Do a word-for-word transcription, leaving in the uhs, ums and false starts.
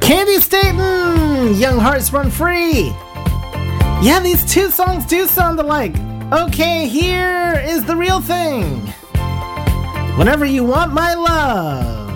Candy Staten! Young Hearts Run Free! Yeah, these two songs do sound alike. Okay, here is the real thing. Whenever you want my love.